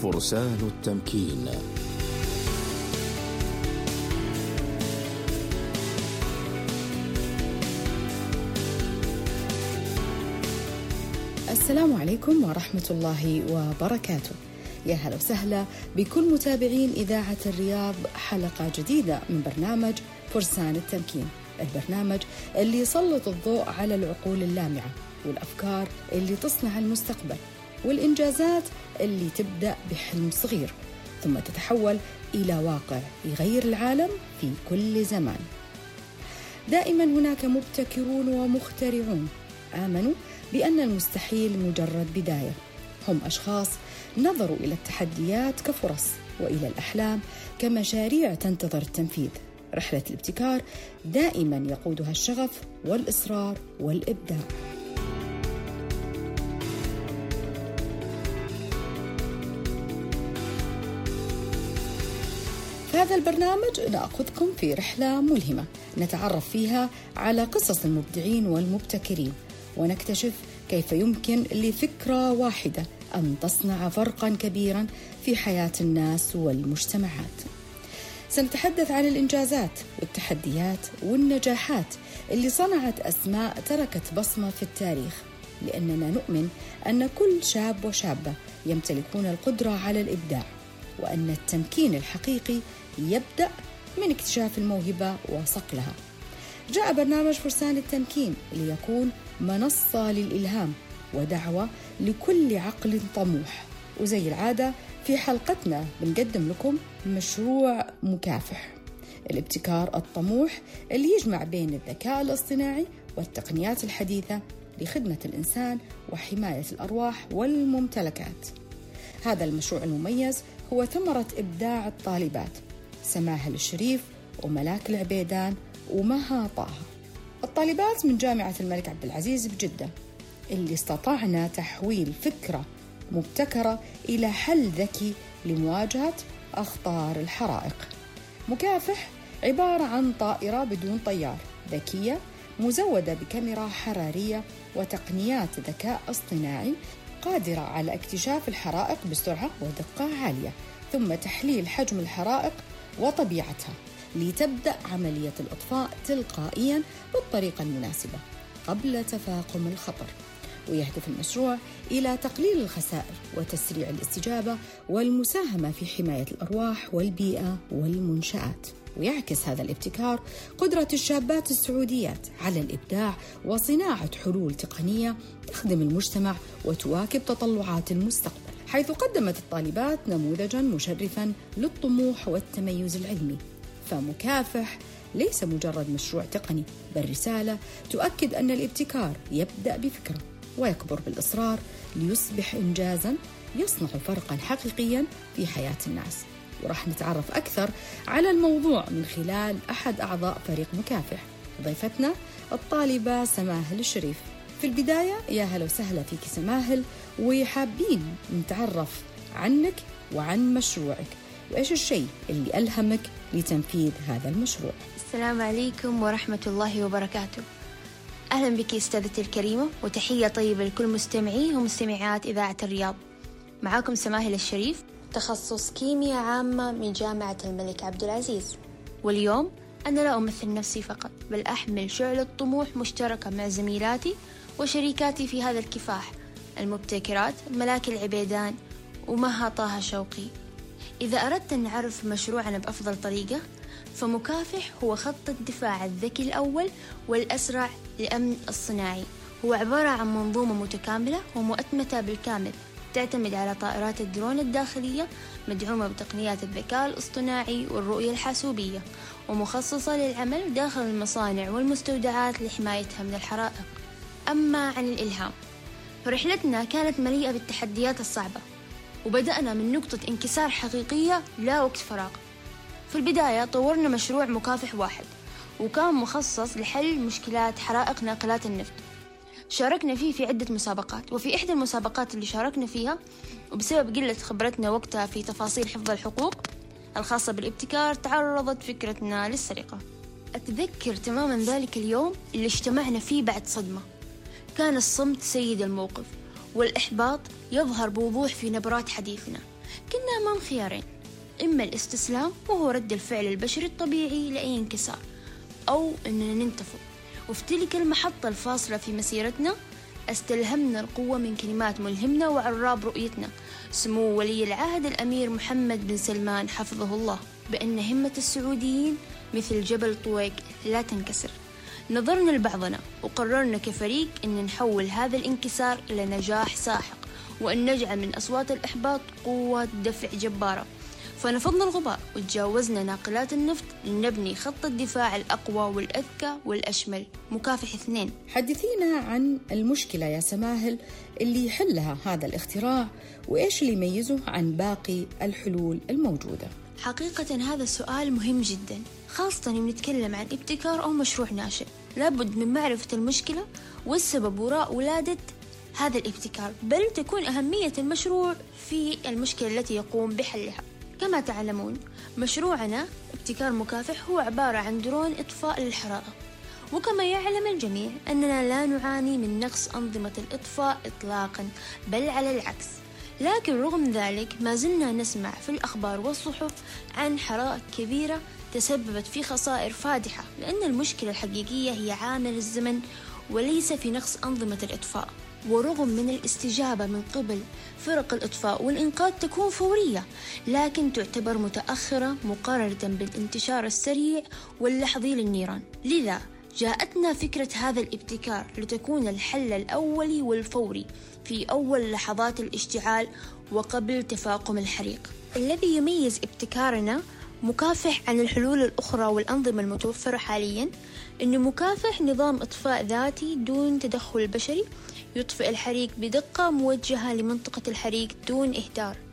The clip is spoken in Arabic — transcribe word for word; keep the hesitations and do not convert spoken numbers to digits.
فرسان التمكين. السلام عليكم ورحمة الله وبركاته. يا هلا وسهلا بكل متابعين إذاعة الرياض، حلقة جديدة من برنامج فرسان التمكين، البرنامج اللي يسلط الضوء على العقول اللامعة والأفكار اللي تصنع المستقبل، والإنجازات اللي تبدأ بحلم صغير ثم تتحول إلى واقع يغير العالم في كل زمان. دائما هناك مبتكرون ومخترعون آمنوا بأن المستحيل مجرد بداية. هم أشخاص نظروا إلى التحديات كفرص، وإلى الأحلام كمشاريع تنتظر التنفيذ. رحلة الابتكار دائما يقودها الشغف والإصرار والإبداع. في هذا البرنامج نأخذكم في رحلة ملهمة نتعرف فيها على قصص المبدعين والمبتكرين، ونكتشف كيف يمكن لفكرة واحدة أن تصنع فرقاً كبيراً في حياة الناس والمجتمعات. سنتحدث عن الإنجازات والتحديات والنجاحات اللي صنعت أسماء تركت بصمة في التاريخ، لأننا نؤمن أن كل شاب وشابة يمتلكون القدرة على الإبداع، وأن التمكين الحقيقي يبدأ من اكتشاف الموهبة وصقلها. جاء برنامج فرسان التمكين ليكون منصة للإلهام ودعوة لكل عقل طموح، وزي العادة في حلقتنا بنقدم لكم مشروع مكافح، الابتكار الطموح اللي يجمع بين الذكاء الاصطناعي والتقنيات الحديثة لخدمة الإنسان وحماية الأرواح والممتلكات. هذا المشروع المميز هو ثمرة إبداع الطالبات سماهل الشريف وملاك العبيدان ومها طه، الطالبات من جامعة الملك عبد العزيز بجدة، اللي استطعنا تحويل فكرة مبتكرة إلى حل ذكي لمواجهة أخطار الحرائق. مكافح عبارة عن طائرة بدون طيار ذكية مزودة بكاميرا حرارية وتقنيات ذكاء اصطناعي قادرة على اكتشاف الحرائق بسرعة ودقة عالية، ثم تحليل حجم الحرائق وطبيعتها لتبدأ عملية الإطفاء تلقائياً بالطريقة المناسبة قبل تفاقم الخطر. ويهدف المشروع إلى تقليل الخسائر وتسريع الاستجابة والمساهمة في حماية الأرواح والبيئة والمنشآت. ويعكس هذا الابتكار قدرة الشابات السعوديات على الإبداع وصناعة حلول تقنية تخدم المجتمع وتواكب تطلعات المستقبل، حيث قدمت الطالبات نموذجاً مشرفاً للطموح والتميز العلمي. فمكافح ليس مجرد مشروع تقني، بل رسالة تؤكد أن الابتكار يبدأ بفكرة ويكبر بالإصرار ليصبح إنجازاً يصنع فرقاً حقيقياً في حياة الناس. ورح نتعرف أكثر على الموضوع من خلال أحد أعضاء فريق مكافح، ضيفتنا الطالبة سماهل الشريف. في البداية يا هلا وسهلا فيك سماهل، وحابين نتعرف عنك وعن مشروعك، وإيش الشيء اللي ألهمك لتنفيذ هذا المشروع. السلام عليكم ورحمة الله وبركاته. أهلا بك أستاذتي الكريمة، وتحية طيبة لكل مستمعي ومستمعات إذاعة الرياض. معاكم سماهل الشريف، تخصص كيمياء عامة من جامعة الملك عبد العزيز. واليوم أنا لا أمثل نفسي فقط، بل أحمل شعلة طموح مشتركة مع زميلاتي وشريكاتي في هذا الكفاح، المبتكرات ملاك العبيدان ومها طه شوقي. إذا أردت أن نعرف مشروعنا بأفضل طريقة، فمكافح هو خط الدفاع الذكي الأول والأسرع للأمن الصناعي. هو عبارة عن منظومة متكاملة ومؤتمتة بالكامل، تعتمد على طائرات الدرون الداخلية مدعومة بتقنيات الذكاء الاصطناعي والرؤية الحاسوبية، ومخصصة للعمل داخل المصانع والمستودعات لحمايتها من الحرائق. أما عن الإلهام، فرحلتنا كانت مليئة بالتحديات الصعبة، وبدأنا من نقطة انكسار حقيقية لا وقت فراغ. في البداية طورنا مشروع مكافح واحد، وكان مخصص لحل مشكلات حرائق ناقلات النفط. شاركنا فيه في عدة مسابقات، وفي إحدى المسابقات اللي شاركنا فيها وبسبب قلة خبرتنا وقتها في تفاصيل حفظ الحقوق الخاصة بالابتكار تعرضت فكرتنا للسرقة. أتذكر تماما ذلك اليوم اللي اجتمعنا فيه بعد صدمة. كان الصمت سيد الموقف، والإحباط يظهر بوضوح في نبرات حديثنا. كنا أمام خيارين: إما الاستسلام وهو رد الفعل البشري الطبيعي لأي انكسار، أو أننا ننتفض. وفي تلك المحطة الفاصلة في مسيرتنا استلهمنا القوة من كلمات ملهمنا وعراب رؤيتنا سمو ولي العهد الأمير محمد بن سلمان حفظه الله، بأن همة السعوديين مثل جبل طويق لا تنكسر. نظرنا لبعضنا وقررنا كفريق أن نحول هذا الانكسار إلى نجاح ساحق، وأن نجعل من أصوات الإحباط قوة دفع جبارة. فنفضنا الغبار وتجاوزنا ناقلات النفط لنبني خط الدفاع الأقوى والأذكى والأشمل، مكافح اثنين. حدثينا عن المشكلة يا سماهل اللي يحلها هذا الاختراع، وإيش اللي يميزه عن باقي الحلول الموجودة. حقيقة هذا السؤال مهم جدا، خاصة إن نتكلم عن ابتكار أو مشروع ناشئ. لابد من معرفة المشكلة والسبب وراء ولادة هذا الابتكار، بل تكون أهمية المشروع في المشكلة التي يقوم بحلها. كما تعلمون مشروعنا ابتكار مكافح هو عبارة عن درون إطفاء للحرائق، وكما يعلم الجميع أننا لا نعاني من نقص أنظمة الإطفاء إطلاقا، بل على العكس. لكن رغم ذلك ما زلنا نسمع في الأخبار والصحف عن حرائق كبيرة تسببت في خسائر فادحة، لأن المشكلة الحقيقية هي عامل الزمن وليس في نقص أنظمة الإطفاء. ورغم من الاستجابة من قبل فرق الإطفاء والإنقاذ تكون فورية، لكن تعتبر متأخرة مقارنة بالانتشار السريع واللحظي للنيران. لذا جاءتنا فكرة هذا الابتكار لتكون الحل الأولي والفوري في أول لحظات الاشتعال وقبل تفاقم الحريق. الذي يميز ابتكارنا مكافح عن الحلول الأخرى والأنظمة المتوفرة حاليا إنه مكافح نظام إطفاء ذاتي دون تدخل بشري، يطفئ الحريق بدقة موجهة لمنطقة الحريق دون إهدار.